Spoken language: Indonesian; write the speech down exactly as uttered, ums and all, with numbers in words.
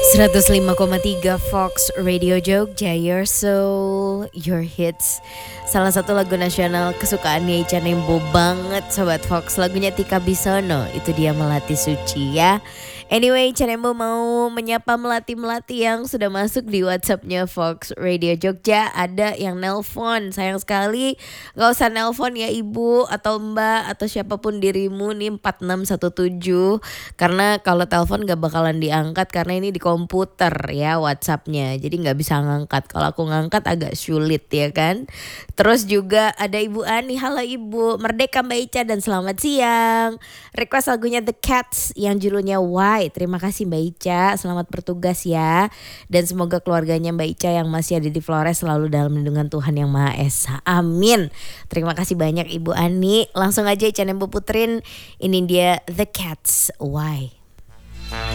seratus lima koma tiga Fox Radio Jogja, Your Soul, Your Hits. Salah satu lagu nasional kesukaannya Ica Nembo banget Sobat Fox. Lagunya Tika Bisono, itu dia Melati Suci ya. Anyway, Ica Nembo mau menyapa melati-melati yang sudah masuk di WhatsAppnya Fox Radio Jogja. Ada yang nelpon, sayang sekali gak usah nelpon ya ibu atau mbak atau siapapun dirimu nih empat enam satu tujuh. Karena kalau telepon gak bakalan diangkat karena ini di komputer ya WhatsAppnya. Jadi gak bisa ngangkat, kalau aku ngangkat agak sulit ya kan. Terus juga ada Ibu Ani, halo Ibu, Merdeka Mbak Ica dan selamat siang. Request lagunya The Cats yang judulnya Why. Terima kasih Mbak Ica, selamat bertugas ya. Dan semoga keluarganya Mbak Ica yang masih ada di Flores selalu dalam lindungan Tuhan Yang Maha Esa. Amin. Terima kasih banyak Ibu Ani. Langsung aja Ica Nembo puterin, ini dia The Cats Why.